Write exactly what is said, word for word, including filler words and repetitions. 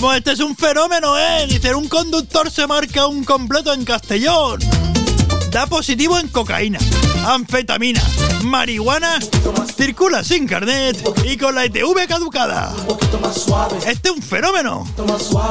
Vamos, este es un fenómeno, ¿eh? Dice, un conductor se marca un completo en Castellón. Da positivo en cocaína, anfetamina, marihuana, circula sin carnet y con la I T V caducada. Este es un fenómeno.